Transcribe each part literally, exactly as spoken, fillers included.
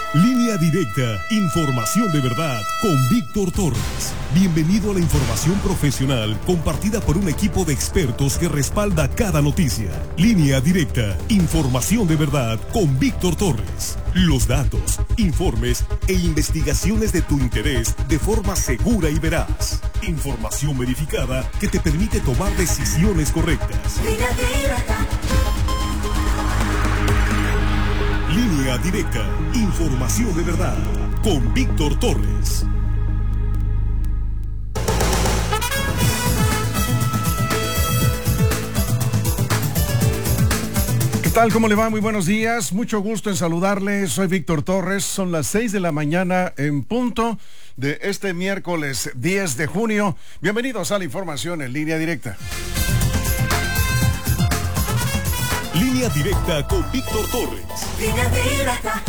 Línea Directa, información de verdad con Víctor Torres. Bienvenido a la información profesional compartida por un equipo de expertos que respalda cada noticia. Línea Directa, información de verdad con Víctor Torres. Los datos, informes e investigaciones de tu interés de forma segura y veraz. Información verificada que te permite tomar decisiones correctas. Línea Directa. Línea Directa, información de verdad, con Víctor Torres. ¿Qué tal? ¿Cómo le va? Muy buenos días. Mucho gusto en saludarle. Soy Víctor Torres. Son las seis de la mañana en punto de este miércoles diez de junio. Bienvenidos a la información en Línea Directa. Línea Directa con Víctor Torres. Línea Directa.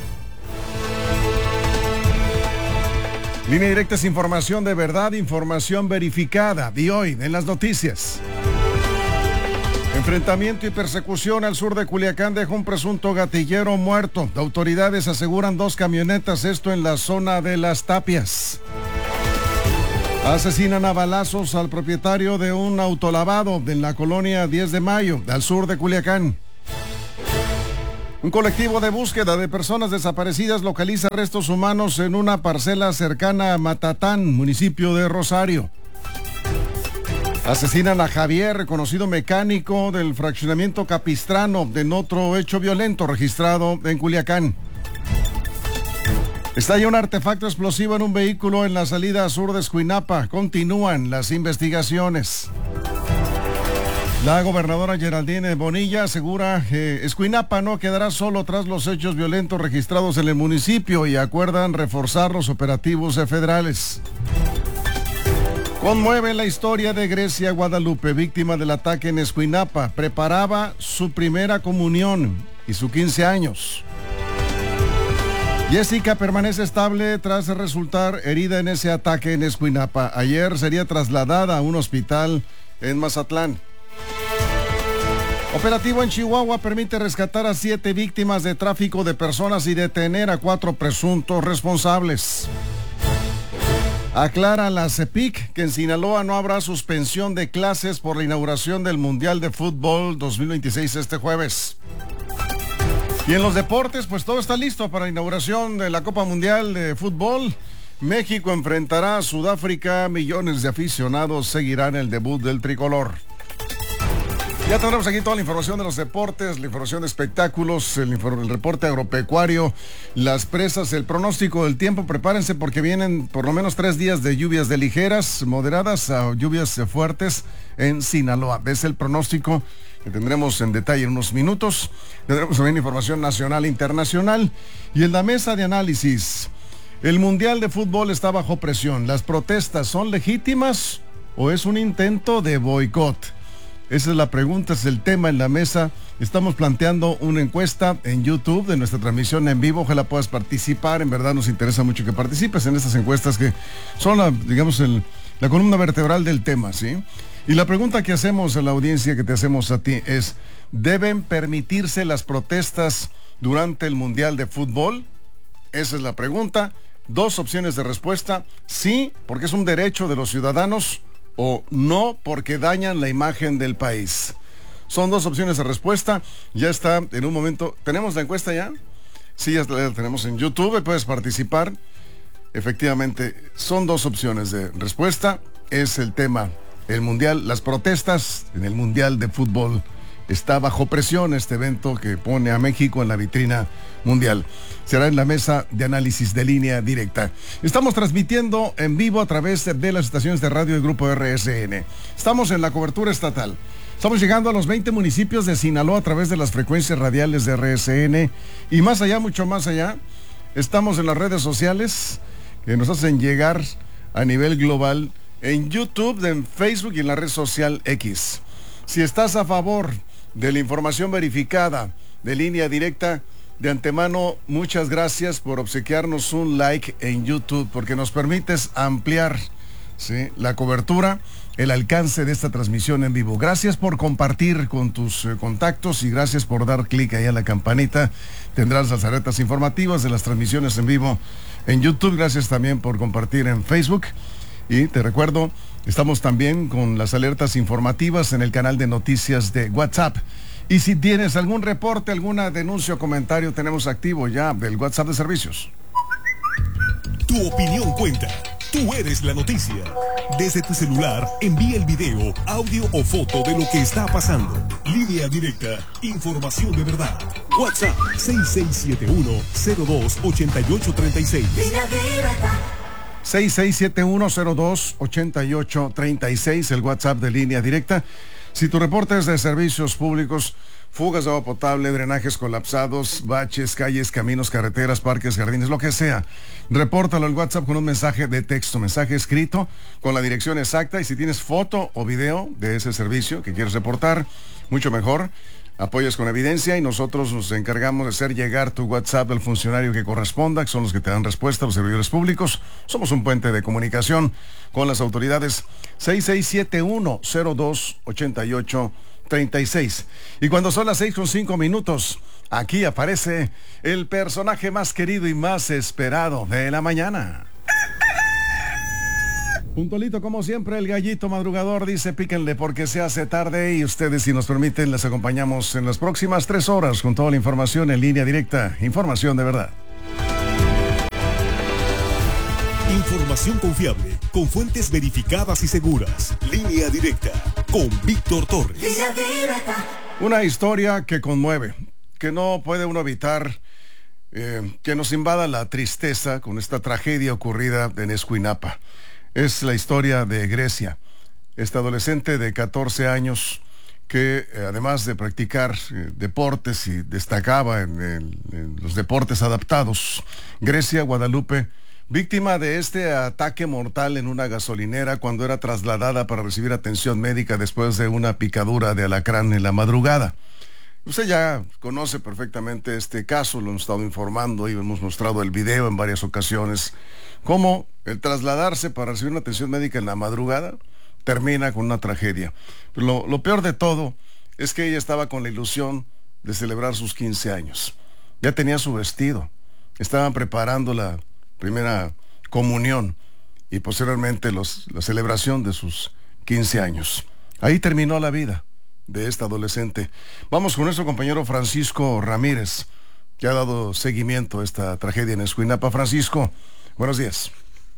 Línea Directa es información de verdad, información verificada. De hoy, en las noticias. Enfrentamiento y persecución al sur de Culiacán deja un presunto gatillero muerto. Autoridades aseguran dos camionetas, esto en la zona de Las Tapias. Asesinan a balazos al propietario de un autolavado en la colonia diez de mayo, al sur de Culiacán. Un colectivo de búsqueda de personas desaparecidas localiza restos humanos en una parcela cercana a Matatán, municipio de Rosario. Asesinan a Javier, reconocido mecánico del fraccionamiento Capistrano, en otro hecho violento registrado en Culiacán. Estalla un artefacto explosivo en un vehículo en la salida sur de Escuinapa. Continúan las investigaciones. La gobernadora Geraldine Bonilla asegura que Escuinapa no quedará solo tras los hechos violentos registrados en el municipio y acuerdan reforzar los operativos federales. Conmueve la historia de Grecia Guadalupe, víctima del ataque en Escuinapa. Preparaba su primera comunión y sus quince años. Jessica permanece estable tras resultar herida en ese ataque en Escuinapa. Ayer sería trasladada a un hospital en Mazatlán. Operativo en Chihuahua permite rescatar a siete víctimas de tráfico de personas y detener a cuatro presuntos responsables. Aclara la CEPIC que en Sinaloa no habrá suspensión de clases por la inauguración del Mundial de Fútbol dos mil veintiséis este jueves. Y en los deportes, pues todo está listo para la inauguración de la Copa Mundial de Fútbol. México enfrentará a Sudáfrica. Millones de aficionados seguirán el debut del tricolor. Ya tendremos aquí toda la información de los deportes, la información de espectáculos, el, el reporte agropecuario, las presas, el pronóstico del tiempo. Prepárense porque vienen por lo menos tres días de lluvias de ligeras, moderadas a lluvias fuertes en Sinaloa. Es el pronóstico que tendremos en detalle en unos minutos. Tendremos también información nacional e internacional. Y en la mesa de análisis, el Mundial de Fútbol está bajo presión. ¿Las protestas son legítimas o es un intento de boicot? Esa es la pregunta, es el tema en la mesa. Estamos planteando una encuesta en YouTube de nuestra transmisión en vivo. Ojalá puedas participar. En verdad nos interesa mucho que participes en estas encuestas que son, la, digamos, el, la columna vertebral del tema, ¿sí? Y la pregunta que hacemos a la audiencia, que te hacemos a ti, es: ¿deben permitirse las protestas durante el Mundial de Fútbol? Esa es la pregunta. Dos opciones de respuesta: sí, porque es un derecho de los ciudadanos, o no, porque dañan la imagen del país. Son dos opciones de respuesta. Ya está en un momento. ¿Tenemos la encuesta ya? Sí, ya la tenemos en YouTube, puedes participar. Efectivamente, son dos opciones de respuesta. Es el tema, el Mundial, las protestas en el Mundial de Fútbol. Está bajo presión este evento que pone a México en la vitrina mundial. Será en la mesa de análisis de Línea Directa. Estamos transmitiendo en vivo a través de las estaciones de radio del Grupo R S N. Estamos en la cobertura estatal. Estamos llegando a los veinte municipios de Sinaloa a través de las frecuencias radiales de R S N. Y más allá, mucho más allá, estamos en las redes sociales que nos hacen llegar a nivel global, en YouTube, en Facebook y en la red social X. Si estás a favor de la información verificada de Línea Directa, de antemano, muchas gracias por obsequiarnos un like en YouTube, porque nos permites ampliar Sí, la cobertura, el alcance de esta transmisión en vivo. Gracias por compartir con tus eh, contactos y gracias por dar clic ahí a la campanita. Tendrás las alertas informativas de las transmisiones en vivo en YouTube. Gracias también por compartir en Facebook. Y te recuerdo, estamos también con las alertas informativas en el canal de noticias de WhatsApp. Y si tienes algún reporte, alguna denuncia o comentario, tenemos activo ya del WhatsApp de servicios. Tu opinión cuenta. Tú eres la noticia. Desde tu celular, envía el video, audio o foto de lo que está pasando. Línea directa, información de verdad. WhatsApp seis seis siete uno, cero dos, ocho ocho tres seis. Línea directa. seis seis siete uno, cero dos, ocho ocho tres seis, el WhatsApp de Línea Directa. Si tu reporte es de servicios públicos, fugas de agua potable, drenajes colapsados, baches, calles, caminos, carreteras, parques, jardines, lo que sea, repórtalo al WhatsApp con un mensaje de texto, mensaje escrito con la dirección exacta, y si tienes foto o video de ese servicio que quieres reportar, mucho mejor. Apoyas con evidencia y nosotros nos encargamos de hacer llegar tu WhatsApp al funcionario que corresponda, que son los que te dan respuesta, los servidores públicos. Somos un puente de comunicación con las autoridades. seis seis siete uno, cero dos, ocho ocho tres seis. Y cuando son las seis con cinco minutos, aquí aparece el personaje más querido y más esperado de la mañana. Puntualito como siempre, el gallito madrugador dice píquenle porque se hace tarde, y ustedes, si nos permiten, les acompañamos en las próximas tres horas con toda la información en Línea Directa, información de verdad. Información confiable, con fuentes verificadas y seguras. Línea Directa, con Víctor Torres. Línea directa. Una historia que conmueve, que no puede uno evitar eh, que nos invada la tristeza con esta tragedia ocurrida en Escuinapa. Es la historia de Grecia, esta adolescente de catorce años que eh, además de practicar eh, deportes y destacaba en, en, en los deportes adaptados, Grecia Guadalupe, víctima de este ataque mortal en una gasolinera cuando era trasladada para recibir atención médica después de una picadura de alacrán en la madrugada. Usted ya conoce perfectamente este caso, lo hemos estado informando y hemos mostrado el video en varias ocasiones, cómo el trasladarse para recibir una atención médica en la madrugada termina con una tragedia. Pero lo, lo peor de todo es que ella estaba con la ilusión de celebrar sus quince años. Ya tenía su vestido, estaban preparando la primera comunión y posteriormente los, la celebración de sus quince años. Ahí terminó la vida de esta adolescente. Vamos con nuestro compañero Francisco Ramírez, que ha dado seguimiento a esta tragedia en Escuinapa. Francisco, buenos días.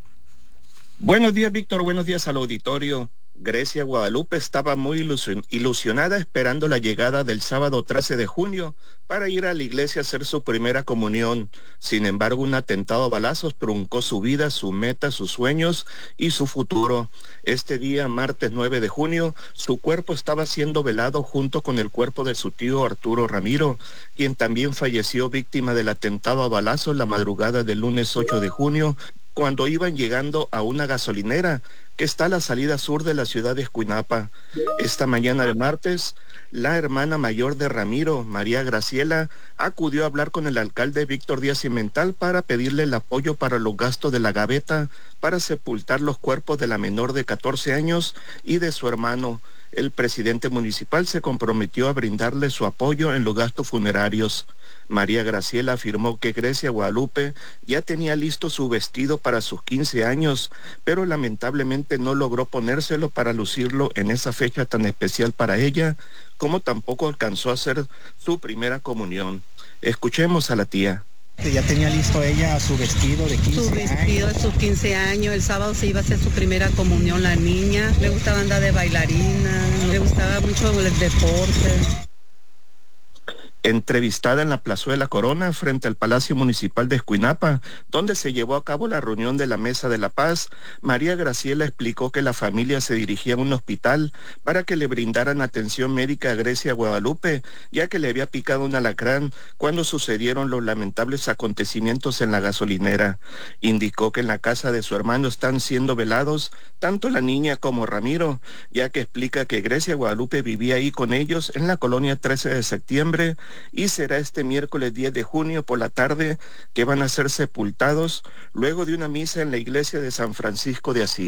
Buenos días, Víctor. Buenos días al auditorio. Grecia Guadalupe estaba muy ilusion- ilusionada esperando la llegada del sábado trece de junio para ir a la iglesia a hacer su primera comunión. Sin embargo, un atentado a balazos truncó su vida, su meta, sus sueños y su futuro. Este día, martes nueve de junio, su cuerpo estaba siendo velado junto con el cuerpo de su tío Arturo Ramiro, quien también falleció víctima del atentado a balazos la madrugada del lunes ocho de junio, cuando iban llegando a una gasolinera que está a la salida sur de la ciudad de Escuinapa. Esta mañana de martes, la hermana mayor de Ramiro, María Graciela, acudió a hablar con el alcalde Víctor Díaz Cimental para pedirle el apoyo para los gastos de la gaveta para sepultar los cuerpos de la menor de catorce años y de su hermano. El presidente municipal se comprometió a brindarle su apoyo en los gastos funerarios. María Graciela afirmó que Grecia Guadalupe ya tenía listo su vestido para sus quince años, pero lamentablemente no logró ponérselo para lucirlo en esa fecha tan especial para ella, como tampoco alcanzó a hacer su primera comunión. Escuchemos a la tía. Ya tenía listo ella su vestido de quince años. Su vestido de sus quince años, el sábado se iba a hacer su primera comunión la niña, le gustaba andar de bailarina, le gustaba mucho el deporte. Entrevistada en la Plazuela Corona frente al Palacio Municipal de Escuinapa, donde se llevó a cabo la reunión de la Mesa de la Paz, María Graciela explicó que la familia se dirigía a un hospital para que le brindaran atención médica a Grecia Guadalupe, ya que le había picado un alacrán cuando sucedieron los lamentables acontecimientos en la gasolinera. Indicó que en la casa de su hermano están siendo velados tanto la niña como Ramiro, ya que explica que Grecia Guadalupe vivía ahí con ellos en la colonia trece de septiembre, y será este miércoles diez de junio por la tarde que van a ser sepultados luego de una misa en la iglesia de San Francisco de Asís.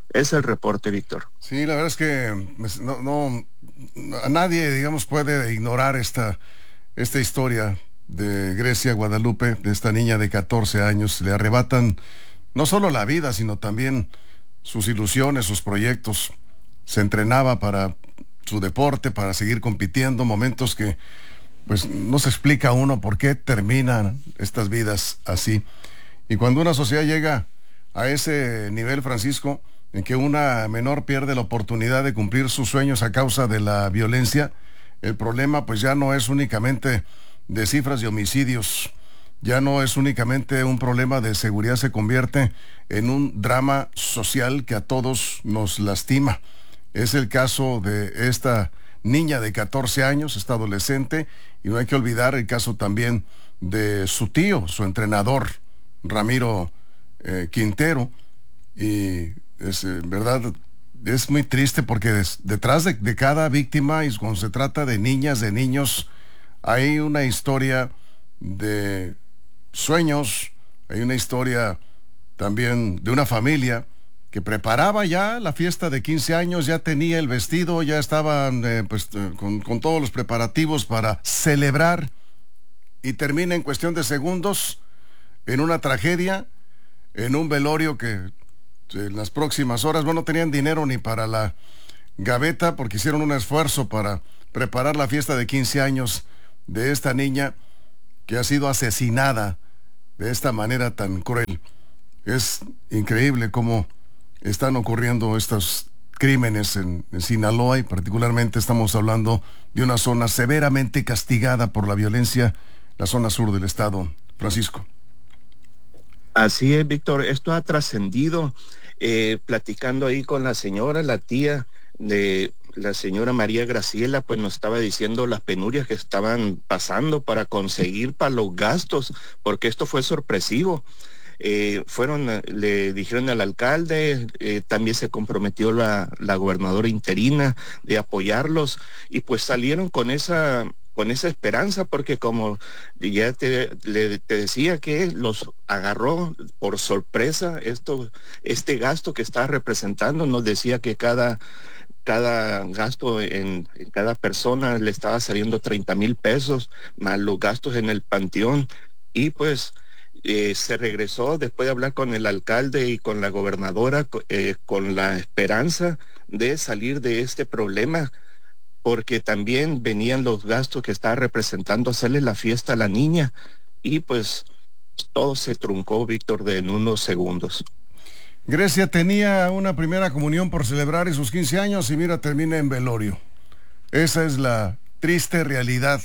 Es el reporte, Víctor. Sí, la verdad es que no, no a nadie, digamos, puede ignorar esta, esta historia de Grecia Guadalupe, de esta niña de catorce años. Le arrebatan no solo la vida, sino también sus ilusiones, sus proyectos. Se entrenaba para su deporte, para seguir compitiendo, momentos que pues no se explica a uno por qué terminan estas vidas así. Y cuando una sociedad llega a ese nivel, Francisco, en que una menor pierde la oportunidad de cumplir sus sueños a causa de la violencia, el problema pues ya no es únicamente de cifras de homicidios, ya no es únicamente un problema de seguridad, se convierte en un drama social que a todos nos lastima. Es el caso de esta niña de catorce años, esta adolescente, y no hay que olvidar el caso también de su tío, su entrenador, Ramiro eh, Quintero, y es en eh, verdad es muy triste porque des, detrás de, de cada víctima, y cuando se trata de niñas, de niños, hay una historia de sueños, hay una historia también de una familia que preparaba ya la fiesta de quince años, ya tenía el vestido, ya estaban eh, pues, eh, con, con todos los preparativos para celebrar, y termina en cuestión de segundos en una tragedia, en un velorio que en las próximas horas, bueno, no tenían dinero ni para la gaveta porque hicieron un esfuerzo para preparar la fiesta de quince años de esta niña que ha sido asesinada de esta manera tan cruel. Es increíble cómo están ocurriendo estos crímenes en, en Sinaloa, y particularmente estamos hablando de una zona severamente castigada por la violencia, la zona sur del estado. Francisco. Así es, Víctor, esto ha trascendido, eh, platicando ahí con la señora, la tía de la señora María Graciela, pues nos estaba diciendo las penurias que estaban pasando para conseguir para los gastos, porque esto fue sorpresivo. Eh, fueron, le dijeron al alcalde, eh, también se comprometió la, la gobernadora interina de apoyarlos, y pues salieron con esa con esa esperanza, porque como ya te, le, te decía, que los agarró por sorpresa esto, este gasto que está representando. Nos decía que cada cada gasto en, en cada persona le estaba saliendo treinta mil pesos, más los gastos en el panteón, y pues Eh, se regresó después de hablar con el alcalde y con la gobernadora, eh, con la esperanza de salir de este problema, porque también venían los gastos que estaba representando hacerle la fiesta a la niña, y pues todo se truncó, Víctor, de en unos segundos. Grecia tenía una primera comunión por celebrar sus quince años y mira, termina en velorio. Esa es la triste realidad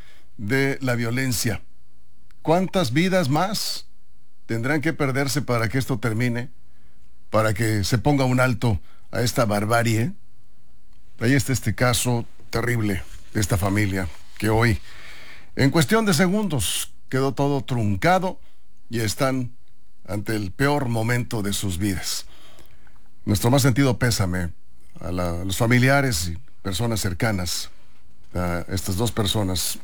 de la violencia. ¿Cuántas vidas más tendrán que perderse para que esto termine? Para que se ponga un alto a esta barbarie. Ahí está este caso terrible de esta familia que hoy, en cuestión de segundos, quedó todo truncado y están ante el peor momento de sus vidas. Nuestro más sentido pésame a, la, a los familiares y personas cercanas a estas dos personas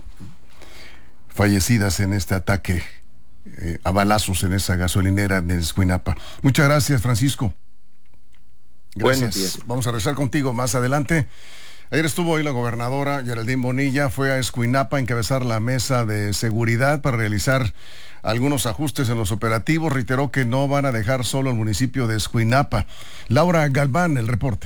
fallecidas en este ataque eh, a balazos en esa gasolinera de Escuinapa. Muchas gracias, Francisco. Gracias. Buenos días. Vamos a regresar contigo más adelante. Ayer estuvo hoy la gobernadora Geraldine Bonilla, fue a Escuinapa a encabezar la mesa de seguridad para realizar algunos ajustes en los operativos. Reiteró que no van a dejar solo el municipio de Escuinapa. Laura Galván, el reporte.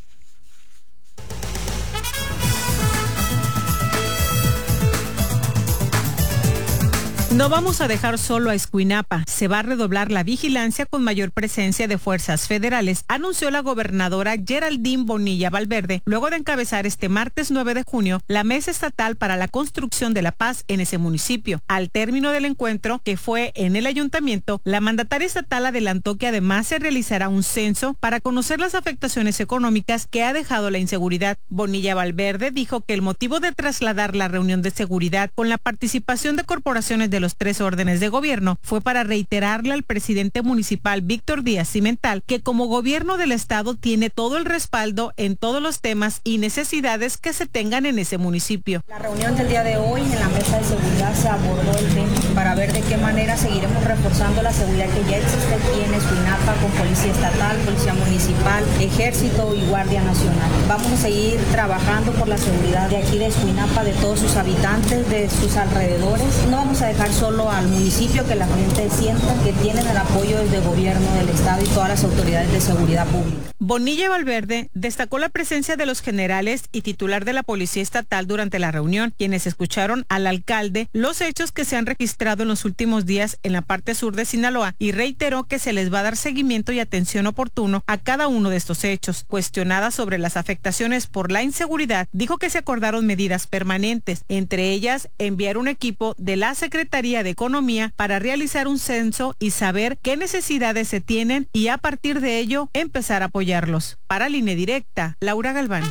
No vamos a dejar solo a Escuinapa. Se va a redoblar la vigilancia con mayor presencia de fuerzas federales, anunció la gobernadora Geraldine Bonilla Valverde, luego de encabezar este martes nueve de junio la Mesa Estatal para la Construcción de la Paz en ese municipio. Al término del encuentro, que fue en el ayuntamiento, la mandataria estatal adelantó que además se realizará un censo para conocer las afectaciones económicas que ha dejado la inseguridad. Bonilla Valverde dijo que el motivo de trasladar la reunión de seguridad con la participación de corporaciones de los tres órdenes de gobierno fue para reiterarle al presidente municipal Víctor Díaz Cimental que como gobierno del estado tiene todo el respaldo en todos los temas y necesidades que se tengan en ese municipio. La reunión del día de hoy en la mesa de seguridad se abordó el tema para ver de qué manera seguiremos reforzando la seguridad que ya existe aquí en Escuinapa con policía estatal, policía municipal, ejército y guardia nacional. Vamos a seguir trabajando por la seguridad de aquí de Escuinapa, de todos sus habitantes, de sus alrededores. No vamos a dejar solo al municipio, que la gente sienta que tienen el apoyo desde el gobierno del estado y todas las autoridades de seguridad pública. Bonilla Valverde destacó la presencia de los generales y titular de la Policía Estatal durante la reunión, quienes escucharon al alcalde los hechos que se han registrado en los últimos días en la parte sur de Sinaloa y reiteró que se les va a dar seguimiento y atención oportuno a cada uno de estos hechos. Cuestionada sobre las afectaciones por la inseguridad, dijo que se acordaron medidas permanentes, entre ellas enviar un equipo de la Secretaría de Economía para realizar un censo y saber qué necesidades se tienen y a partir de ello empezar a apoyarlos. Para Línea Directa, Laura Galván.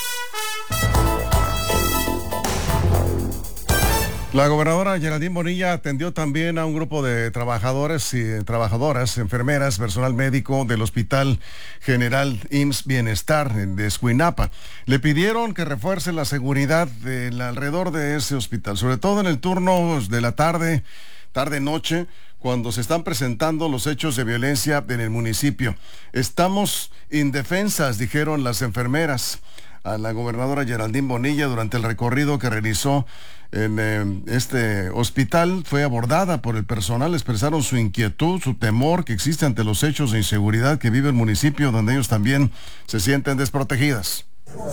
La gobernadora Geraldine Bonilla atendió también a un grupo de trabajadores y trabajadoras, enfermeras, personal médico del Hospital General I M S S Bienestar de Escuinapa. Le pidieron que refuercen la seguridad del alrededor de ese hospital, sobre todo en el turno de la tarde, tarde-noche, cuando se están presentando los hechos de violencia en el municipio. Estamos indefensas, dijeron las enfermeras a la gobernadora Geraldine Bonilla durante el recorrido que realizó en eh, este hospital. Fue abordada por el personal, expresaron su inquietud, su temor que existe ante los hechos de inseguridad que vive el municipio, donde ellos también se sienten desprotegidas.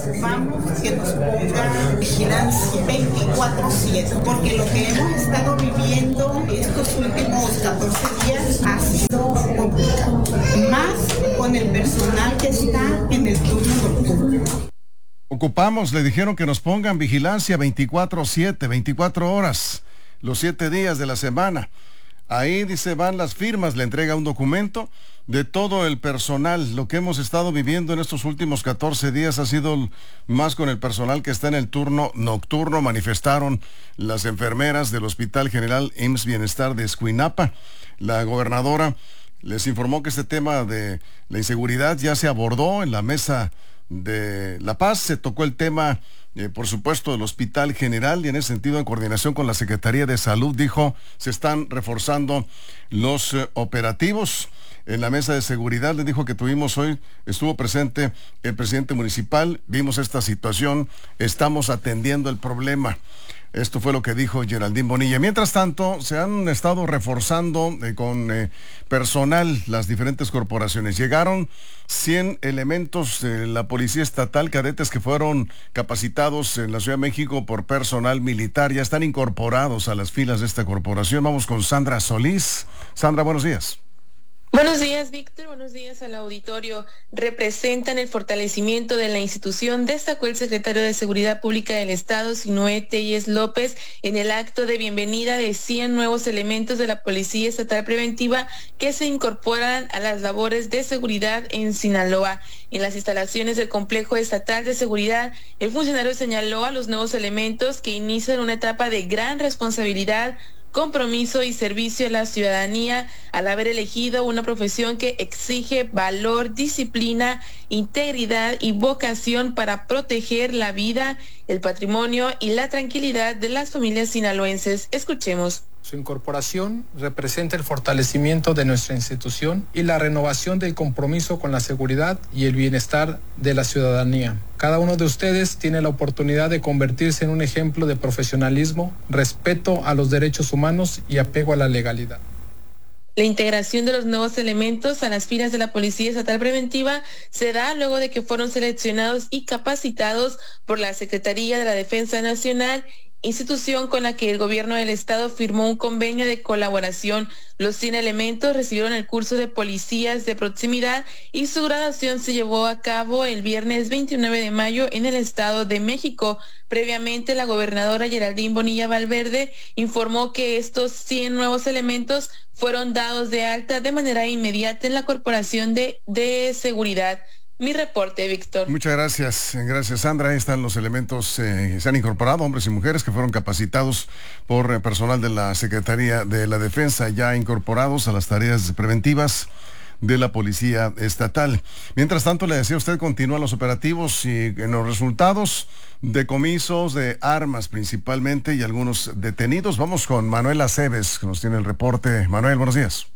Vamos que nos ponga vigilancia veinticuatro siete, porque lo que hemos estado viviendo estos últimos catorce días ha sido complicado, más con el personal que está en el turno nocturno. Ocupamos, le dijeron que nos pongan vigilancia veinticuatro siete, veinticuatro horas, los siete días de la semana. Ahí, dice, van las firmas, le entrega un documento de todo el personal. Lo que hemos estado viviendo en estos últimos catorce días ha sido más con el personal que está en el turno nocturno, manifestaron las enfermeras del Hospital General I M S S Bienestar de Escuinapa. La gobernadora les informó que este tema de la inseguridad ya se abordó en la mesa de La Paz. Se tocó el tema, eh, por supuesto, del Hospital General y en ese sentido, en coordinación con la Secretaría de Salud, dijo, se están reforzando los eh, operativos. En la mesa de seguridad le dijo que tuvimos hoy, estuvo presente el presidente municipal, vimos esta situación, estamos atendiendo el problema. Esto fue lo que dijo Geraldine Bonilla. Mientras tanto, se han estado reforzando eh, con eh, personal las diferentes corporaciones. Llegaron cien elementos de la Policía Estatal, cadetes que fueron capacitados en la Ciudad de México por personal militar. Ya están incorporados a las filas de esta corporación. Vamos con Sandra Solís. Sandra, buenos días. Buenos días, Víctor. Buenos días al auditorio. Representan el fortalecimiento de la institución, destacó el secretario de Seguridad Pública del Estado, Sinué Telles López, en el acto de bienvenida de cien nuevos elementos de la Policía Estatal Preventiva que se incorporan a las labores de seguridad en Sinaloa. En las instalaciones del Complejo Estatal de Seguridad, el funcionario señaló a los nuevos elementos que inician una etapa de gran responsabilidad, compromiso y servicio a la ciudadanía al haber elegido una profesión que exige valor, disciplina, integridad y vocación para proteger la vida, el patrimonio y la tranquilidad de las familias sinaloenses. Escuchemos. Su incorporación representa el fortalecimiento de nuestra institución y la renovación del compromiso con la seguridad y el bienestar de la ciudadanía. Cada uno de ustedes tiene la oportunidad de convertirse en un ejemplo de profesionalismo, respeto a los derechos humanos y apego a la legalidad. La integración de los nuevos elementos a las filas de la Policía Estatal Preventiva se da luego de que fueron seleccionados y capacitados por la Secretaría de la Defensa Nacional, institución con la que el gobierno del estado firmó un convenio de colaboración. Los cien elementos recibieron el curso de policías de proximidad y su graduación se llevó a cabo el viernes veintinueve de mayo en el Estado de México. Previamente, la gobernadora Geraldine Bonilla Valverde informó que estos cien nuevos elementos fueron dados de alta de manera inmediata en la Corporación de, de Seguridad. Mi reporte, Víctor. Muchas gracias, gracias Sandra. Ahí están los elementos eh, que se han incorporado, hombres y mujeres que fueron capacitados por eh, personal de la Secretaría de la Defensa, ya incorporados a las tareas preventivas de la Policía Estatal. Mientras tanto, le decía a usted, continúan los operativos y en los resultados, decomisos de armas principalmente y algunos detenidos. Vamos con Manuel Aceves, que nos tiene el reporte. Manuel, buenos días.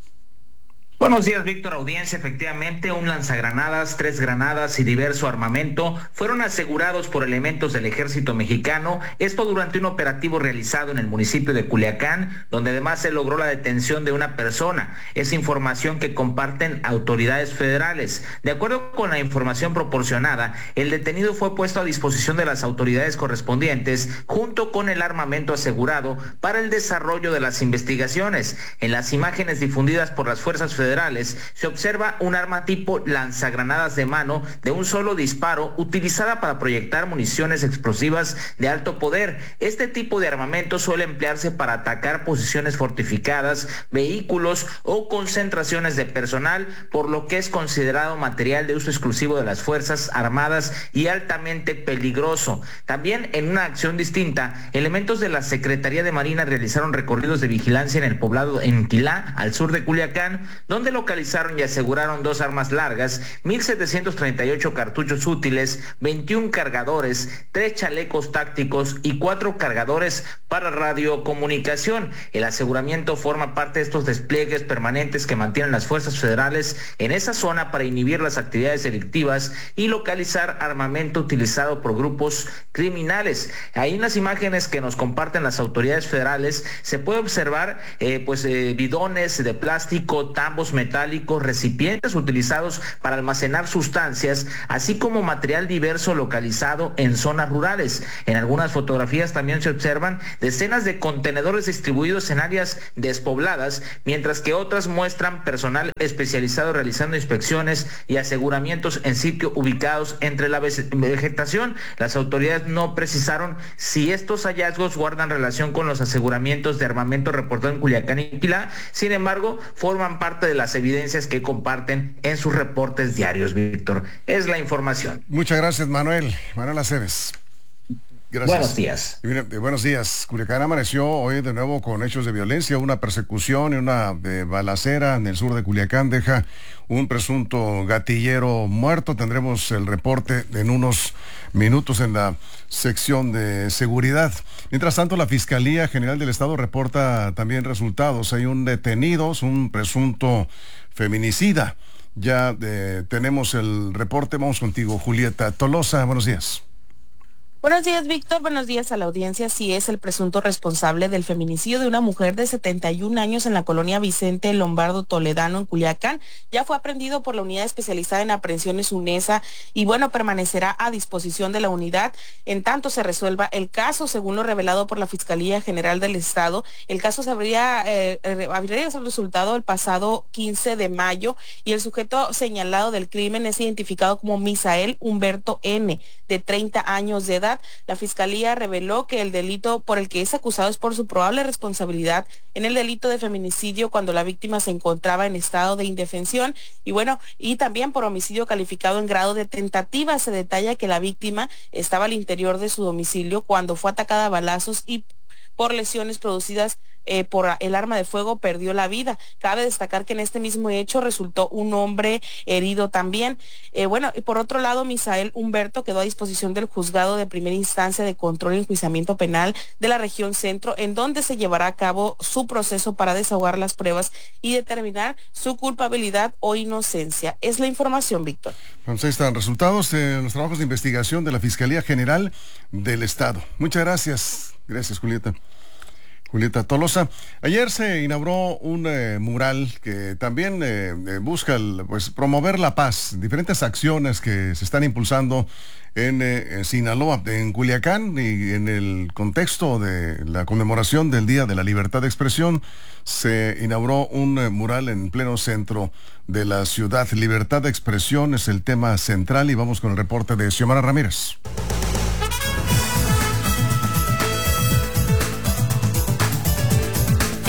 Buenos días, Víctor, audiencia. Efectivamente, un lanzagranadas, tres granadas y diverso armamento fueron asegurados por elementos del ejército mexicano, esto durante un operativo realizado en el municipio de Culiacán, donde además se logró la detención de una persona. Es información que comparten autoridades federales. De acuerdo con la información proporcionada, el detenido fue puesto a disposición de las autoridades correspondientes junto con el armamento asegurado para el desarrollo de las investigaciones. En las imágenes difundidas por las fuerzas federales se observa un arma tipo lanzagranadas de mano de un solo disparo utilizada para proyectar municiones explosivas de alto poder. Este tipo de armamento suele emplearse para atacar posiciones fortificadas, vehículos o concentraciones de personal, por lo que es considerado material de uso exclusivo de las Fuerzas Armadas y altamente peligroso. También, en una acción distinta, elementos de la Secretaría de Marina realizaron recorridos de vigilancia en el poblado Enquilá, al sur de Culiacán, donde localizaron y aseguraron dos armas largas, mil setecientos treinta y ocho cartuchos útiles, veintiún cargadores, tres chalecos tácticos y cuatro cargadores para radiocomunicación. El aseguramiento forma parte de estos despliegues permanentes que mantienen las fuerzas federales en esa zona para inhibir las actividades delictivas y localizar armamento utilizado por grupos criminales. Ahí en las imágenes que nos comparten las autoridades federales se puede observar eh, pues eh, bidones de plástico, tambos metálicos, recipientes utilizados para almacenar sustancias, así como material diverso localizado en zonas rurales. En algunas fotografías también se observan decenas de contenedores distribuidos en áreas despobladas, mientras que otras muestran personal especializado realizando inspecciones y aseguramientos en sitios ubicados entre la vegetación. Las autoridades no precisaron si estos hallazgos guardan relación con los aseguramientos de armamento reportados en Culiacán y Quilá. Sin embargo, forman parte de las evidencias que comparten en sus reportes diarios, Víctor. Es la información. Muchas gracias, Manuel. Manuel Aceves. Gracias. Buenos días. Y mire, buenos días. Culiacán amaneció hoy de nuevo con hechos de violencia, una persecución y una eh, balacera en el sur de Culiacán deja un presunto gatillero muerto. Tendremos el reporte en unos minutos en la sección de seguridad. Mientras tanto, la Fiscalía General del Estado reporta también resultados. Hay un detenido, un presunto feminicida. Ya eh, tenemos el reporte. Vamos contigo, Julieta Tolosa. Buenos días. Buenos días, Víctor. Buenos días a la audiencia. Sí, es el presunto responsable del feminicidio de una mujer de setenta y un años en la colonia Vicente Lombardo Toledano, en Culiacán. Ya fue aprehendido por la unidad especializada en aprehensiones UNESA y, bueno, permanecerá a disposición de la unidad en tanto se resuelva el caso. Según lo revelado por la Fiscalía General del Estado, el caso se habría, eh, habría resultado el pasado quince de mayo y el sujeto señalado del crimen es identificado como Misael Humberto N., de treinta años de edad. La Fiscalía reveló que el delito por el que es acusado es por su probable responsabilidad en el delito de feminicidio cuando la víctima se encontraba en estado de indefensión y bueno, y también por homicidio calificado en grado de tentativa. Se detalla que la víctima estaba al interior de su domicilio cuando fue atacada a balazos y por lesiones producidas Eh, por el arma de fuego perdió la vida. Cabe destacar que en este mismo hecho resultó un hombre herido también. Eh, bueno, y por otro lado, Misael Humberto quedó a disposición del juzgado de primera instancia de control y enjuiciamiento penal de la región centro, en donde se llevará a cabo su proceso para desahogar las pruebas y determinar su culpabilidad o inocencia. Es la información, Víctor. Vamos, ahí están resultados de los trabajos de investigación de la Fiscalía General del Estado. Muchas gracias. Gracias, Julieta. Julieta Tolosa. Ayer se inauguró un eh, mural que también eh, eh, busca el, pues, promover la paz, diferentes acciones que se están impulsando en, eh, en Sinaloa, en Culiacán, y en el contexto de la conmemoración del Día de la Libertad de Expresión, se inauguró un eh, mural en pleno centro de la ciudad. Libertad de expresión es el tema central y vamos con el reporte de Xiomara Ramírez.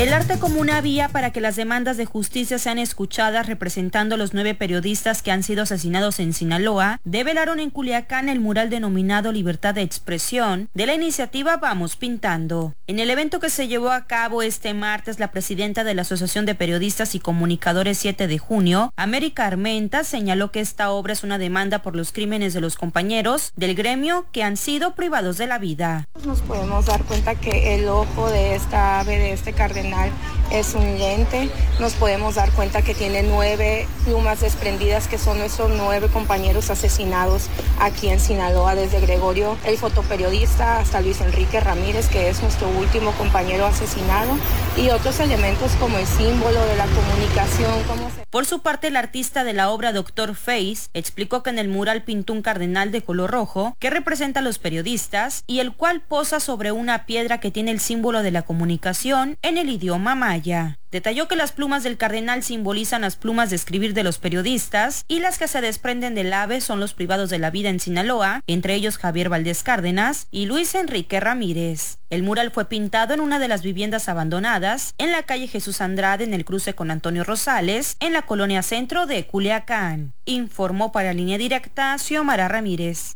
El arte como una vía para que las demandas de justicia sean escuchadas, representando a los nueve periodistas que han sido asesinados en Sinaloa, develaron en Culiacán el mural denominado Libertad de Expresión de la iniciativa Vamos Pintando. En el evento que se llevó a cabo este martes, la presidenta de la Asociación de Periodistas y Comunicadores siete de junio, América Armenta, señaló que esta obra es una demanda por los crímenes de los compañeros del gremio que han sido privados de la vida. Nos podemos dar cuenta que el ojo de esta ave, de este cardenal, es un lente. Nos podemos dar cuenta que tiene nueve plumas desprendidas, que son nuestros nueve compañeros asesinados aquí en Sinaloa, desde Gregorio, el fotoperiodista, hasta Luis Enrique Ramírez, que es nuestro último compañero asesinado, y otros elementos como el símbolo de la comunicación. Como se... Por su parte, el artista de la obra Doctor Face explicó que en el mural pintó un cardenal de color rojo que representa a los periodistas y el cual posa sobre una piedra que tiene el símbolo de la comunicación en el idioma maya. Detalló que las plumas del cardenal simbolizan las plumas de escribir de los periodistas y las que se desprenden del ave son los privados de la vida en Sinaloa, entre ellos Javier Valdés Cárdenas y Luis Enrique Ramírez. El mural fue pintado en una de las viviendas abandonadas en la calle Jesús Andrade, en el cruce con Antonio Rosales, en la colonia centro de Culiacán. Informó para Línea Directa Xiomara Ramírez.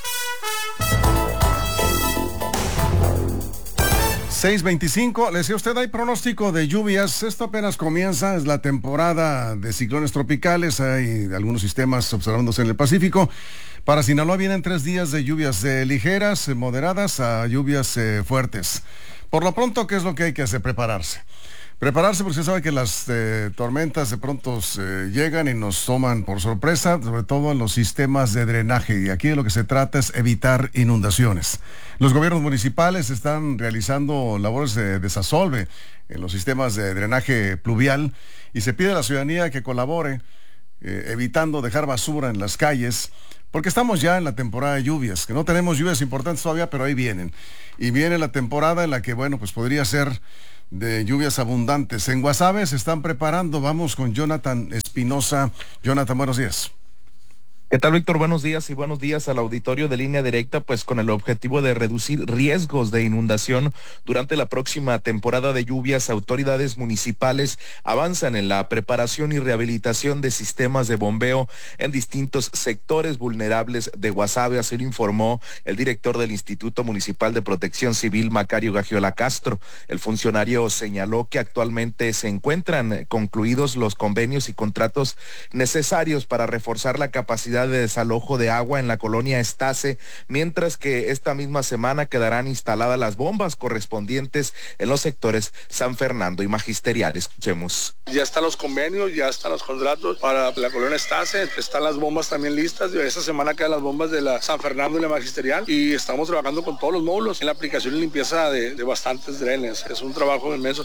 seis veinticinco, le decía usted, hay pronóstico de lluvias. Esto apenas comienza, es la temporada de ciclones tropicales, hay algunos sistemas observándose en el Pacífico. Para Sinaloa vienen tres días de lluvias eh, ligeras, eh, moderadas a lluvias eh, fuertes. Por lo pronto, ¿qué es lo que hay que hacer? Prepararse. Prepararse porque usted sabe que las eh, tormentas de pronto eh, llegan y nos toman por sorpresa, sobre todo en los sistemas de drenaje. Y aquí de lo que se trata es evitar inundaciones. Los gobiernos municipales están realizando labores de desasolve en los sistemas de drenaje pluvial y se pide a la ciudadanía que colabore eh, evitando dejar basura en las calles, porque estamos ya en la temporada de lluvias, que no tenemos lluvias importantes todavía, pero ahí vienen. Y viene la temporada en la que, bueno, pues podría ser de lluvias abundantes. En Guasave se están preparando. Vamos con Jonathan Espinosa. Jonathan, buenos días. ¿Qué tal, Víctor? Buenos días y buenos días al auditorio de Línea Directa, pues con el objetivo de reducir riesgos de inundación durante la próxima temporada de lluvias, autoridades municipales avanzan en la preparación y rehabilitación de sistemas de bombeo en distintos sectores vulnerables de Guasave, así lo informó el director del Instituto Municipal de Protección Civil, Macario Gagiola Castro. El funcionario señaló que actualmente se encuentran concluidos los convenios y contratos necesarios para reforzar la capacidad de desalojo de agua en la colonia Estase, mientras que esta misma semana quedarán instaladas las bombas correspondientes en los sectores San Fernando y Magisterial. Escuchemos. Ya están los convenios, ya están los contratos para la colonia Estase, están las bombas también listas. Esta semana quedan las bombas de la San Fernando y la Magisterial y estamos trabajando con todos los módulos en la aplicación y limpieza de, de bastantes drenes. Es un trabajo inmenso.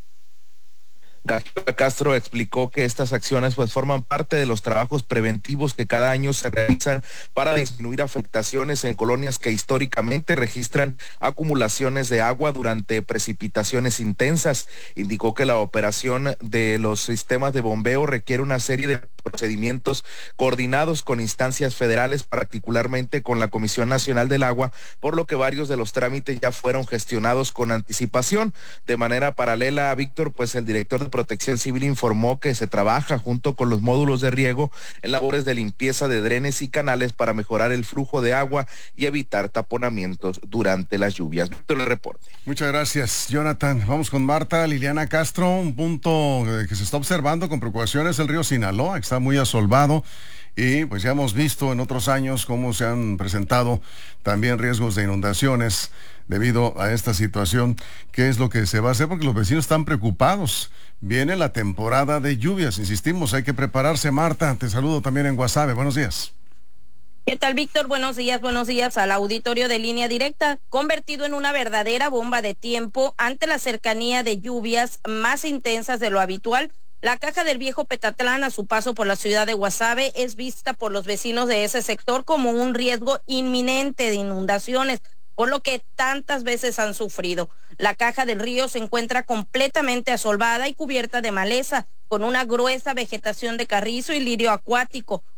Gagiola Castro explicó que estas acciones pues forman parte de los trabajos preventivos que cada año se realizan para disminuir afectaciones en colonias que históricamente registran acumulaciones de agua durante precipitaciones intensas. Indicó que la operación de los sistemas de bombeo requiere una serie de procedimientos coordinados con instancias federales, particularmente con la Comisión Nacional del Agua, por lo que varios de los trámites ya fueron gestionados con anticipación. De manera paralela, Víctor, pues el director de Protección Civil informó que se trabaja junto con los módulos de riego en labores de limpieza de drenes y canales para mejorar el flujo de agua y evitar taponamientos durante las lluvias. Víctor, el reporte. Muchas gracias, Jonathan. Vamos con Marta Liliana Castro. Un punto que se está observando con preocupación es el río Sinaloa, que está muy asolvado. Y pues ya hemos visto en otros años cómo se han presentado también riesgos de inundaciones debido a esta situación. ¿Qué es lo que se va a hacer? Porque los vecinos están preocupados. Viene la temporada de lluvias, insistimos, hay que prepararse. Marta, te saludo también en Guasave. Buenos días. ¿Qué tal, Víctor? Buenos días, buenos días al auditorio de Línea Directa. Convertido en una verdadera bomba de tiempo ante la cercanía de lluvias más intensas de lo habitual, la caja del Viejo Petatlán, a su paso por la ciudad de Guasave, es vista por los vecinos de ese sector como un riesgo inminente de inundaciones, por lo que tantas veces han sufrido. La caja del río se encuentra completamente asolvada y cubierta de maleza, con una gruesa vegetación de carrizo y lirio acuático,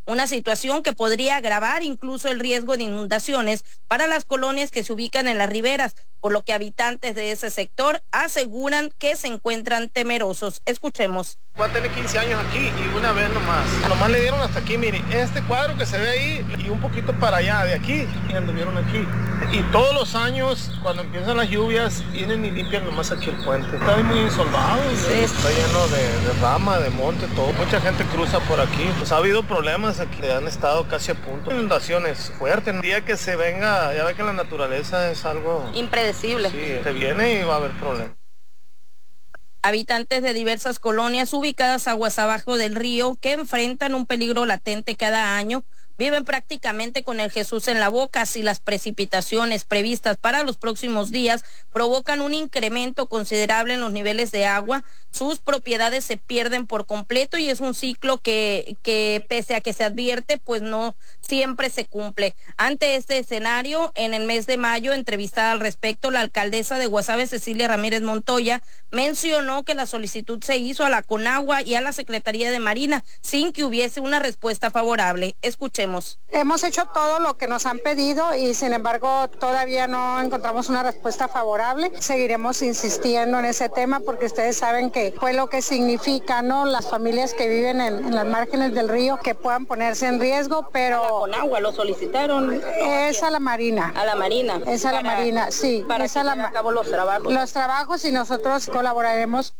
una situación que podría agravar incluso el riesgo de inundaciones para las colonias que se ubican en las riberas, por lo que habitantes de ese sector aseguran que se encuentran temerosos. Escuchemos. Va a tener quince años aquí y una vez nomás. Nomás le dieron hasta aquí, mire, este cuadro que se ve ahí y un poquito para allá, de aquí, y anduvieron aquí. Y todos los años, cuando empiezan las lluvias, vienen y limpian nomás aquí el puente. Está muy insolvado, sí. Está lleno de, de rama, de monte, todo. Mucha gente cruza por aquí. Pues ha habido problemas aquí, han estado casi a punto. Inundaciones fuertes. El día que se venga, ya ve que la naturaleza es algo impredecible. Sí, se viene y va a haber problemas. Habitantes de diversas colonias ubicadas aguas abajo del río que enfrentan un peligro latente cada año viven prácticamente con el Jesús en la boca si las precipitaciones previstas para los próximos días provocan un incremento considerable en los niveles de agua. Sus propiedades se pierden por completo y es un ciclo que, que pese a que se advierte, pues no siempre se cumple. Ante este escenario, en el mes de mayo, entrevistada al respecto, la alcaldesa de Guasave, Cecilia Ramírez Montoya, mencionó que la solicitud se hizo a la Conagua y a la Secretaría de Marina sin que hubiese una respuesta favorable. Escuchemos. Hemos hecho todo lo que nos han pedido y sin embargo todavía no encontramos una respuesta favorable. Seguiremos insistiendo en ese tema porque ustedes saben que fue lo que significa, ¿no? Las familias que viven en, en las márgenes del río que puedan ponerse en riesgo, pero... ¿A la Conagua lo solicitaron? Es a la Marina. ¿A la Marina? Es a para, la Marina, sí. Para es que a la lleve a cabo los trabajos. Los trabajos y nosotros colaboraremos.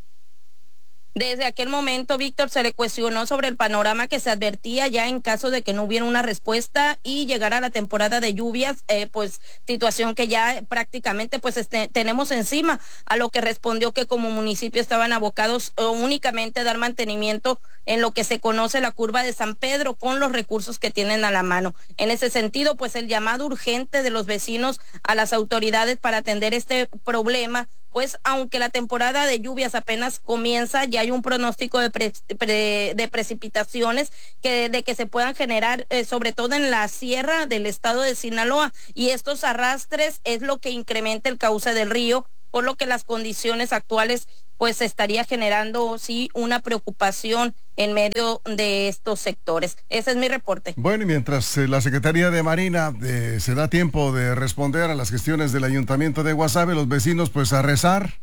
Desde aquel momento, Víctor, se le cuestionó sobre el panorama que se advertía ya en caso de que no hubiera una respuesta y llegara la temporada de lluvias, eh, pues situación que ya prácticamente pues este, tenemos encima, a lo que respondió que como municipio estaban abocados uh, únicamente a dar mantenimiento en lo que se conoce la curva de San Pedro con los recursos que tienen a la mano. En ese sentido, pues el llamado urgente de los vecinos a las autoridades para atender este problema, pues aunque la temporada de lluvias apenas comienza, ya hay un pronóstico de, pre, pre, de precipitaciones que, de que se puedan generar, eh, sobre todo en la sierra del estado de Sinaloa, y estos arrastres es lo que incrementa el cauce del río, por lo que las condiciones actuales pues estaría generando sí una preocupación en medio de estos sectores. Ese es mi reporte. Bueno, y mientras eh, la Secretaría de Marina eh, se da tiempo de responder a las gestiones del Ayuntamiento de Guasave, los vecinos pues a rezar,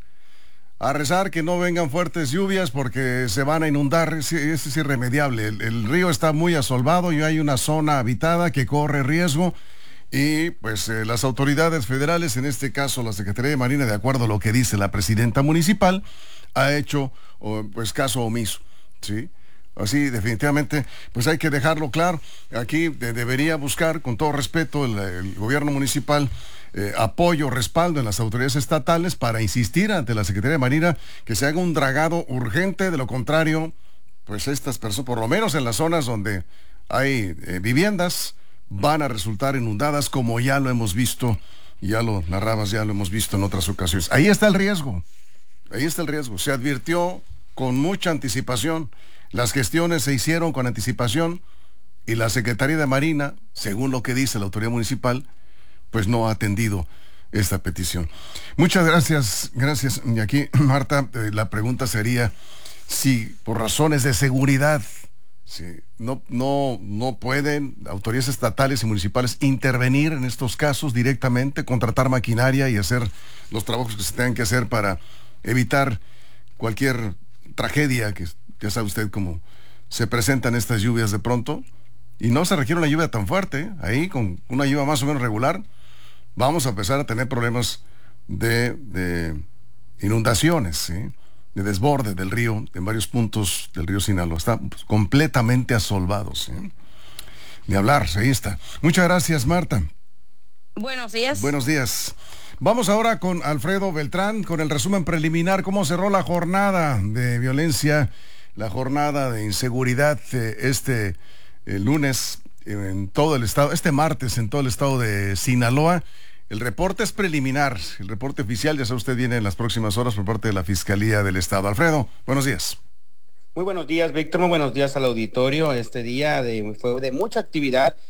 a rezar que no vengan fuertes lluvias porque se van a inundar, es, es, es irremediable. El, el río está muy asolvado y hay una zona habitada que corre riesgo. Y pues eh, las autoridades federales, en este caso la Secretaría de Marina, de acuerdo a lo que dice la presidenta municipal, ha hecho oh, pues caso omiso, ¿sí? Así definitivamente pues hay que dejarlo claro. Aquí de, debería buscar, con todo respeto, el, el gobierno municipal eh, apoyo, respaldo en las autoridades estatales para insistir ante la Secretaría de Marina que se haga un dragado urgente. De lo contrario, pues estas personas, por lo menos en las zonas donde hay eh, viviendas, van a resultar inundadas, como ya lo hemos visto, ya lo narrabas, ya lo hemos visto en otras ocasiones. Ahí está el riesgo, ahí está el riesgo. Se advirtió con mucha anticipación, las gestiones se hicieron con anticipación y la Secretaría de Marina, según lo que dice la autoridad municipal, pues no ha atendido esta petición. Muchas gracias, gracias. Y aquí, Marta, eh, la pregunta sería si por razones de seguridad, sí, no, no, no pueden autoridades estatales y municipales intervenir en estos casos directamente, contratar maquinaria y hacer los trabajos que se tengan que hacer para evitar cualquier tragedia que ya sabe usted cómo se presentan estas lluvias de pronto. Y no se requiere una lluvia tan fuerte, ¿eh? Ahí con una lluvia más o menos regular vamos a empezar a tener problemas de, de inundaciones, ¿sí? De desborde del río, en varios puntos del río Sinaloa. Está pues, completamente asolvado, ¿sí? Ni hablar, ahí está. Muchas gracias, Marta. Buenos días. Buenos días. Vamos ahora con Alfredo Beltrán, con el resumen preliminar, cómo cerró la jornada de violencia, la jornada de inseguridad eh, este eh, lunes en todo el estado, este martes en todo el estado de Sinaloa. El reporte es preliminar, el reporte oficial, ya sabe usted, viene en las próximas horas por parte de la Fiscalía del Estado. Alfredo, buenos días. Muy buenos días, Víctor, muy buenos días al auditorio. Este día de, fue de mucha actividad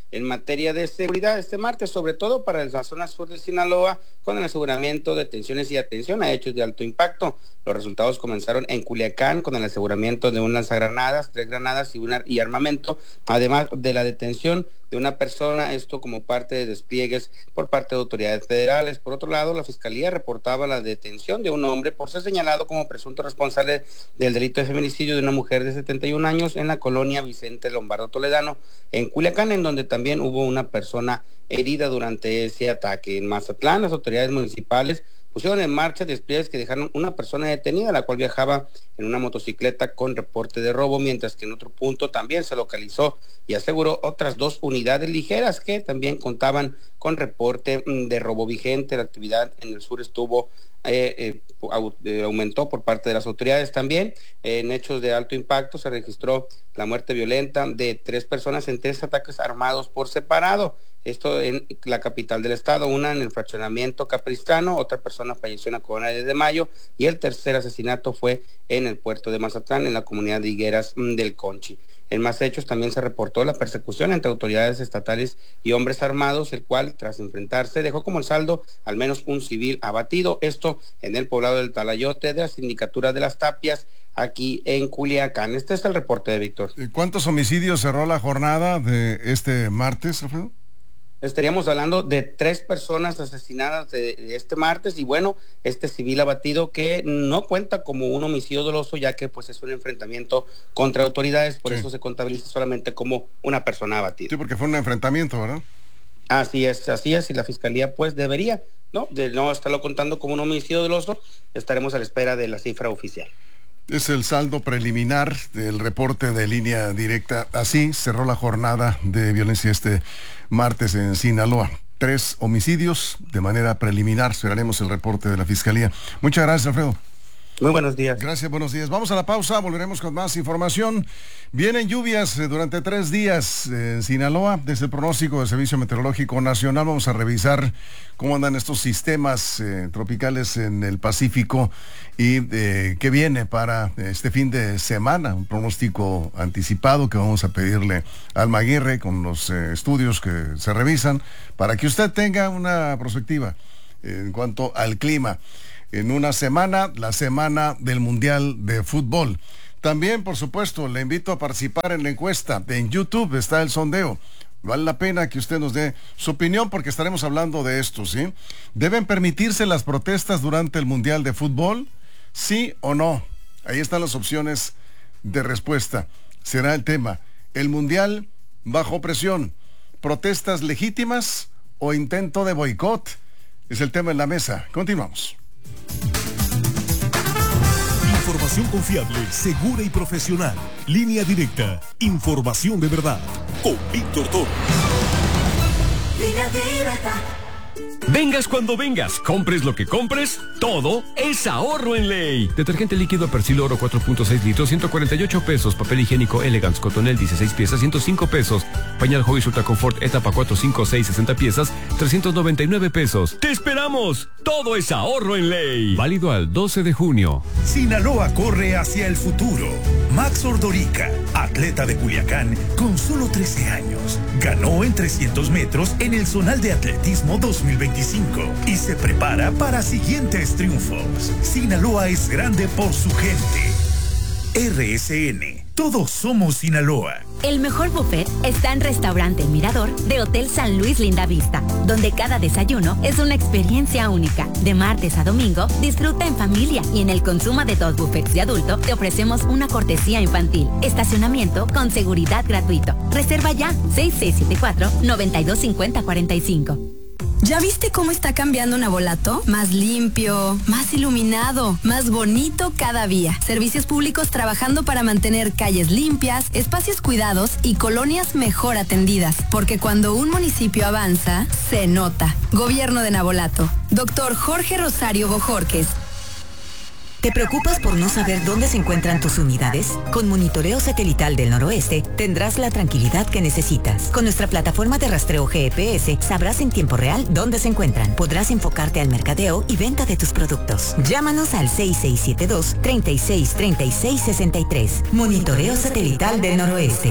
en materia de seguridad este martes, sobre todo para la zona sur de Sinaloa, con el aseguramiento, detenciones y atención a hechos de alto impacto. Los resultados comenzaron en Culiacán con el aseguramiento de un lanzagranadas, tres granadas y, una, y armamento, además de la detención de una persona, esto como parte de despliegues por parte de autoridades federales. Por otro lado, la Fiscalía reportaba la detención de un hombre por ser señalado como presunto responsable del delito de feminicidio de una mujer de setenta y un años en la colonia Vicente Lombardo Toledano, en Culiacán, en donde también hubo una persona herida durante ese ataque. En Mazatlán, las autoridades municipales pusieron en marcha despliegues que dejaron una persona detenida, la cual viajaba en una motocicleta con reporte de robo, mientras que en otro punto también se localizó y aseguró otras dos unidades ligeras que también contaban con reporte de robo vigente. La actividad en el sur estuvo eh, eh, aumentó por parte de las autoridades también. Eh, en hechos de alto impacto se registró la muerte violenta de tres personas en tres ataques armados por separado. Esto en la capital del estado, una en el fraccionamiento Capistrano, otra persona falleció en la colonia de Mayo y el tercer asesinato fue en el puerto de Mazatlán, en la comunidad de Higueras del Conchi. En más hechos también se reportó la persecución entre autoridades estatales y hombres armados, el cual, tras enfrentarse, dejó como saldo al menos un civil abatido, esto en el poblado del Talayote de la Sindicatura de las Tapias, aquí en Culiacán. Este es el reporte de Víctor. ¿Cuántos homicidios cerró la jornada de este martes, Alfredo? Estaríamos hablando de tres personas asesinadas de, de este martes y bueno, este civil abatido que no cuenta como un homicidio doloso, ya que pues es un enfrentamiento contra autoridades, por sí. Eso se contabiliza solamente como una persona abatida. Sí, porque fue un enfrentamiento, ¿verdad? Así es, así es, y la fiscalía pues debería, ¿no? De no estarlo contando como un homicidio doloso, estaremos a la espera de la cifra oficial. Es el saldo preliminar del reporte de Línea Directa. Así cerró la jornada de violencia este martes en Sinaloa. Tres homicidios de manera preliminar. Esperaremos el reporte de la Fiscalía. Muchas gracias, Alfredo. Muy buenos días. Gracias, buenos días. Vamos a la pausa, volveremos con más información. Vienen lluvias eh, durante tres días eh, en Sinaloa. Desde el pronóstico del Servicio Meteorológico Nacional vamos a revisar cómo andan estos sistemas eh, tropicales en el Pacífico y eh, qué viene para este fin de semana. Un pronóstico anticipado que vamos a pedirle a Alma Aguirre con los eh, estudios que se revisan para que usted tenga una perspectiva eh, en cuanto al clima. En una semana, la semana del Mundial de Fútbol. También, por supuesto, le invito a participar en la encuesta. En YouTube está el sondeo. Vale la pena que usted nos dé su opinión porque estaremos hablando de esto, ¿sí? ¿Deben permitirse las protestas durante el Mundial de Fútbol? ¿Sí o no? Ahí están las opciones de respuesta. Será el tema. ¿El Mundial bajo presión? ¿Protestas legítimas o intento de boicot? Es el tema en la mesa. Continuamos. Información confiable, segura y profesional. Línea Directa. Información de verdad. Con Víctor Toro. Línea Directa. Vengas cuando vengas, compres lo que compres, todo es ahorro en Ley. Detergente líquido Persil Oro cuatro punto seis litros, ciento cuarenta y ocho pesos. Papel higiénico Elegance Cotonel dieciséis piezas, ciento cinco pesos. Pañal Huggies Ultra Confort Etapa cuatro, cinco, seis, sesenta piezas, trescientos noventa y nueve pesos. ¡Te esperamos! Todo es ahorro en Ley. Válido al doce de junio. Sinaloa corre hacia el futuro. Max Ordorica, atleta de Culiacán, con solo trece años, ganó en trescientos metros en el Zonal de Atletismo dos mil veinticinco y se prepara para siguientes triunfos. Sinaloa es grande por su gente. R S N, todos somos Sinaloa. El mejor buffet está en Restaurante Mirador de Hotel San Luis Lindavista, donde cada desayuno es una experiencia única. De martes a domingo, disfruta en familia y en el consumo de dos buffets de adulto te ofrecemos una cortesía infantil. Estacionamiento con seguridad gratuito. Reserva ya seis seis siete cuatro, nueve dos cinco cero cuatro cinco. ¿Ya viste cómo está cambiando Navolato? Más limpio, más iluminado, más bonito cada día. Servicios públicos trabajando para mantener calles limpias, espacios cuidados y colonias mejor atendidas. Porque cuando un municipio avanza, se nota. Gobierno de Navolato. Doctor Jorge Rosario Bojorques. ¿Te preocupas por no saber dónde se encuentran tus unidades? Con Monitoreo Satelital del Noroeste tendrás la tranquilidad que necesitas. Con nuestra plataforma de rastreo G P S sabrás en tiempo real dónde se encuentran. Podrás enfocarte al mercadeo y venta de tus productos. Llámanos al seis seis siete dos, treinta y seis, treinta y seis, sesenta y tres. Monitoreo Satelital del Noroeste.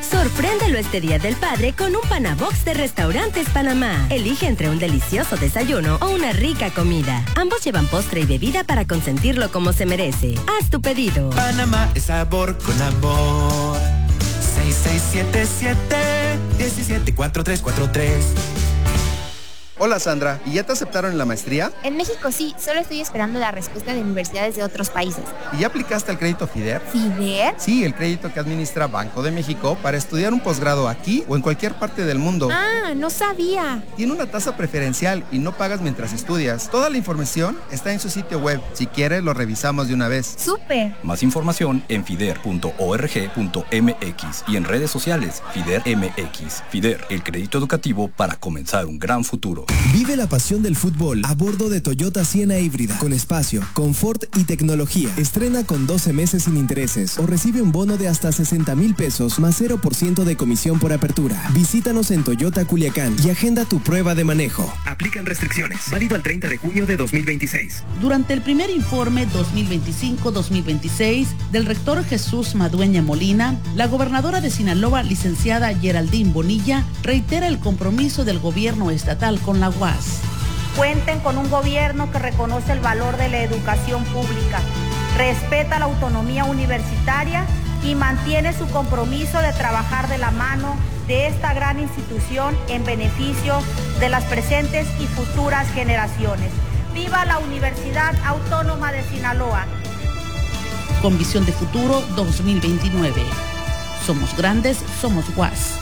Sorpréndelo este Día del Padre con un Panabox de Restaurantes Panamá. Elige entre un delicioso desayuno o una rica comida. Ambos llevan postre y bebida para consentirlo como se merece. Haz tu pedido. Panamá es sabor con amor. seis seis siete siete, uno siete cuatro tres cuatro tres. Hola Sandra, ¿y ya te aceptaron en la maestría? En México sí, solo estoy esperando la respuesta de universidades de otros países. ¿Y ya aplicaste al crédito FIDER? ¿FIDER? Sí, el crédito que administra Banco de México para estudiar un posgrado aquí o en cualquier parte del mundo. Ah, no sabía. Tiene una tasa preferencial y no pagas mientras estudias. Toda la información está en su sitio web. Si quieres, lo revisamos de una vez. ¡Súper! Más información en fider punto org punto m x y en redes sociales FIDER M X. FIDER, el crédito educativo para comenzar un gran futuro. Vive la pasión del fútbol a bordo de Toyota Siena híbrida, con espacio, confort y tecnología. Estrena con doce meses sin intereses o recibe un bono de hasta sesenta mil pesos más cero por ciento de comisión por apertura. Visítanos en Toyota Culiacán y agenda tu prueba de manejo. Aplican restricciones. Válido al treinta de junio de dos mil veintiséis. Durante el primer informe dos mil veinticinco dos mil veintiséis del rector Jesús Madueña Molina, la gobernadora de Sinaloa, licenciada Geraldine Bonilla, reitera el compromiso del gobierno estatal con la U A S. Cuenten con un gobierno que reconoce el valor de la educación pública, respeta la autonomía universitaria y mantiene su compromiso de trabajar de la mano de esta gran institución en beneficio de las presentes y futuras generaciones. ¡Viva la Universidad Autónoma de Sinaloa! Con visión de futuro dos mil veintinueve. Somos grandes, somos U A S.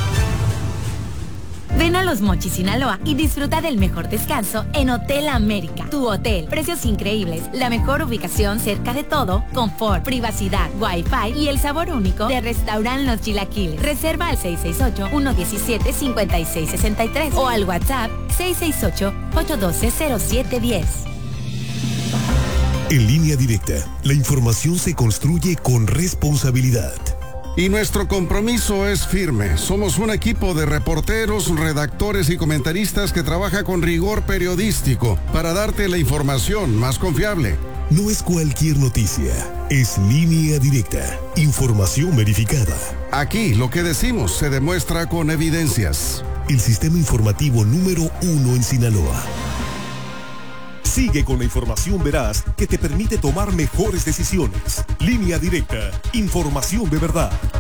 Ven a Los Mochis, Sinaloa y disfruta del mejor descanso en Hotel América. Tu hotel, precios increíbles, la mejor ubicación cerca de todo, confort, privacidad, wifi y el sabor único de Restaurant Los Chilaquiles. Reserva al seis seis ocho, uno uno siete, cinco seis seis tres o al WhatsApp seis seis ocho, ocho uno dos, cero siete uno cero. En Línea Directa, la información se construye con responsabilidad. Y nuestro compromiso es firme. Somos un equipo de reporteros, redactores y comentaristas que trabaja con rigor periodístico para darte la información más confiable. No es cualquier noticia, es Línea Directa, información verificada. Aquí lo que decimos se demuestra con evidencias. El sistema informativo número uno en Sinaloa. Sigue con la información veraz que te permite tomar mejores decisiones. Línea Directa, información de verdad.